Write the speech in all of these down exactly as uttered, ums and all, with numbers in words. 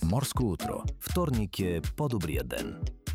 Морско утро. Вторник е по-добрия ден.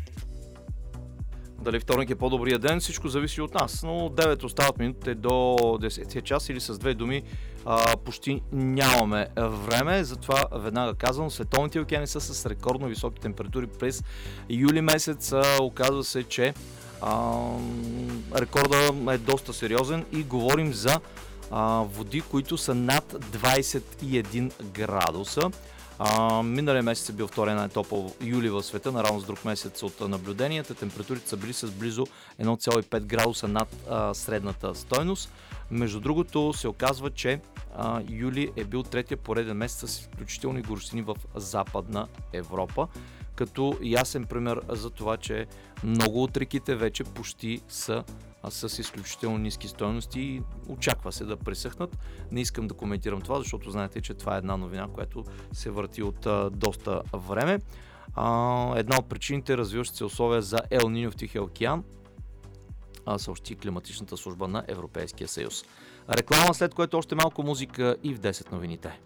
Дали вторник е по-добрия ден, всичко зависи от нас. Но девет остават минутите до десетия час или с две думи а, почти нямаме време. Затова веднага казвам, световните океани са с рекордно високи температури през юли месец. А, оказва се, че а, рекорда е доста сериозен и говорим за а, води, които са над двадесет и един градуса. Uh, миналия месец е бил втория най-топъл юли в света, наравно с друг месец от наблюденията. Температурите са били с близо едно цяло и пет градуса над uh, средната стойност. Между другото се оказва, че uh, юли е бил третия пореден месец с изключителни горещини в Западна Европа, като ясен пример за това, че много от реките вече почти са с изключително ниски стойности и очаква се да пресъхнат. Не искам да коментирам това, защото знаете, че това е една новина, която се върти от а, доста време. А, една от причините е развиващите се условия за Ел Ниньо в Тихия океан, а, съобщи климатичната служба на Европейския съюз. Реклама, след което още малко музика и в десет новините.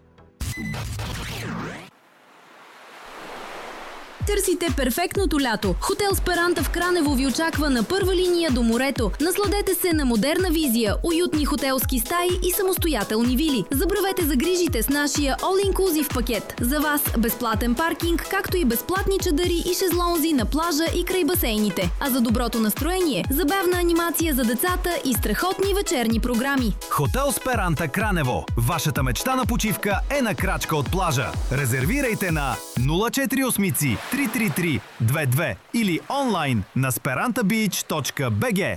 Търсите перфектното лято. Хотел Сперанта в Кранево ви очаква на първа линия до морето. Насладете се на модерна визия, уютни хотелски стаи и самостоятелни вили. Забравете за грижите с нашия all-inclusive пакет. За вас безплатен паркинг, както и безплатни чадъри и шезлонзи на плажа и край басейните. А за доброто настроение, забавна анимация за децата и страхотни вечерни програми. Хотел Сперанта Кранево. Вашата мечта на почивка е на крачка от плажа. Резервирайте на нула четири осем три три три две две или онлайн на сперанта бич точка би джи.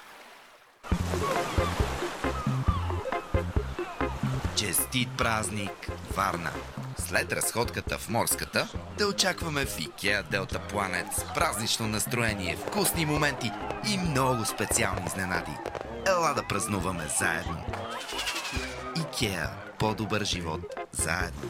Честит празник, Варна! След разходката в морската, да очакваме в IKEA Delta Planet с празнично настроение, вкусни моменти и много специални изненади. Ела да празнуваме заедно! IKEA. По-добър живот заедно!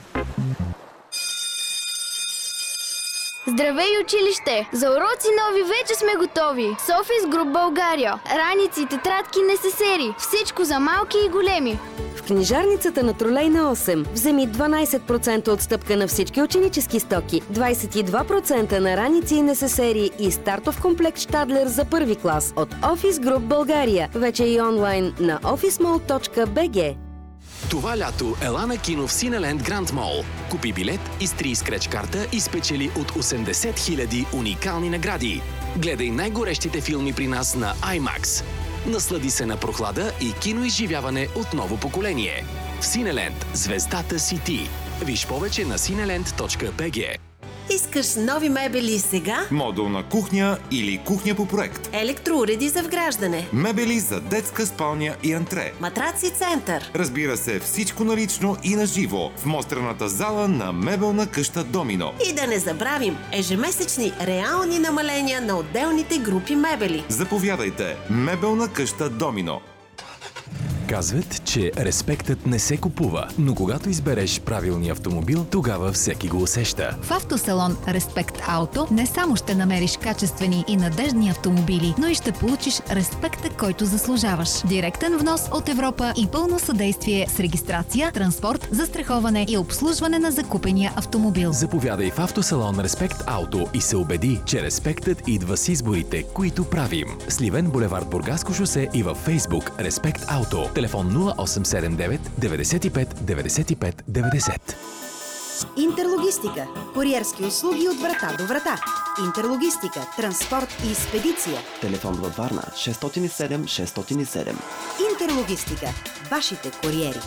Здравей, училище! За уроци нови вече сме готови! Софис Груп България. Раници, тетрадки, несесери. Всичко за малки и големи. В книжарницата на Тролейна осем вземи дванадесет процента отстъпка на всички ученически стоки, двадесет и два процента на раници и несесери и стартов комплект Штадлер за първи клас от Офис Груп България. Вече и онлайн на офис мол точка би джи. Това лято ела на кино в Синеленд Гранд Мол. Купи билет, изтри скреч карта и спечели от осемдесет хиляди уникални награди. Гледай най-горещите филми при нас на IMAX. Наслади се на прохлада и киноизживяване от ново поколение. В Синеленд звездата си ти. Виж повече на синеленд точка би джи. Искаш нови мебели сега? Модулна кухня или кухня по проект? Електроуреди за вграждане? Мебели за детска спалня и антре? Матраци център? Разбира се, всичко налично и на живо в мострената зала на мебелна къща Домино. И да не забравим ежемесечни реални намаления на отделните групи мебели. Заповядайте! Мебелна къща Домино. Казват, че респектът не се купува, но когато избереш правилния автомобил, тогава всеки го усеща. В автосалон Респект Ауто не само ще намериш качествени и надеждни автомобили, но и ще получиш респекта, който заслужаваш. Директен внос от Европа и пълно съдействие с регистрация, транспорт, застраховане и обслужване на закупения автомобил. Заповядай в автосалон Респект Ауто и се убеди, че респектът идва с изборите, които правим. Сливен булевард Бургаско шосе и във Фейсбук Респект Ауто. Телефон нула осем седем девет деветдесет и пет деветдесет и пет деветдесет. Интерлогистика. Куриерски услуги от врата до врата. Интерлогистика, транспорт и експедиция. Телефон във Варна шестстотин и седем шестстотин и седем. Интерлогистика. Вашите куриери.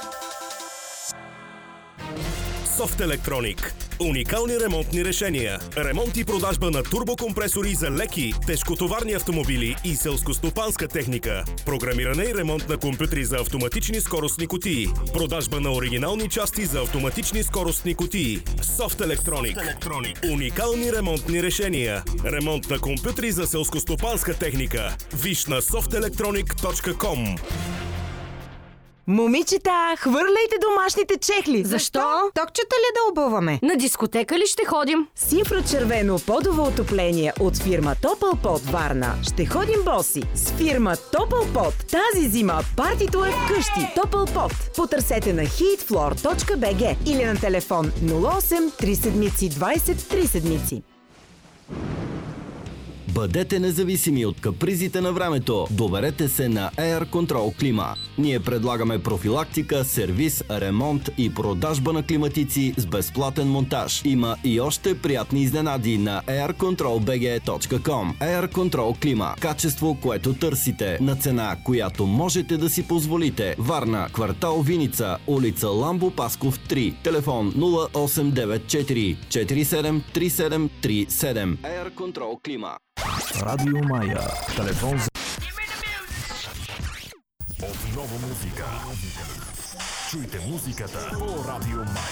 Софт Електроник. Уникални ремонтни решения. Ремонт и продажба на турбокомпресори за леки, тежкотоварни автомобили и селскостопанска техника. Програмиране и ремонт на компютри за автоматични скоростни кутии. Продажба на оригинални части за автоматични скоростни кутии. Софт Електроник. Уникални ремонтни решения. Ремонт на компютри за селскостопанска техника. Виж на софт електроник точка ком. Момичета, хвърляйте домашните чехли. Защо? Токчета ли да обуваме? На дискотека ли ще ходим? С инфрачервено подово отопление от фирма Топлпод Варна ще ходим боси. С фирма Топлпод тази зима партито е вкъщи. Топлпод. Потърсете на heatfloor точка би джи или на телефон нула осем три седмици двайсет три седмици. Бъдете независими от капризите на времето. Доверете се на Air Control Клима. Ние предлагаме профилактика, сервис, ремонт и продажба на климатици с безплатен монтаж. Има и още приятни изненади на air control b g точка com. Air Control Клима. Качество, което търсите, на цена, която можете да си позволите. Варна, квартал Виница, улица Ламбо Пасков три. Телефон нула осем девет четири четири седем три седем три седем. Air Control Клима. Радио Мая. Телефон за... Отново музика. Чуйте музиката по Радио Мая.